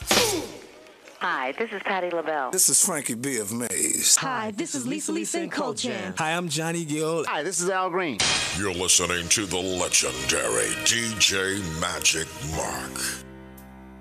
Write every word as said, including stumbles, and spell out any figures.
Hi, this is Patti LaBelle. This is Frankie B of Maze. Hi, this is Lisa Lisa and Cold Jam. Hi, I'm Johnny Gill. Hi, this is Al Green. You're listening to the legendary D J Magic Mark.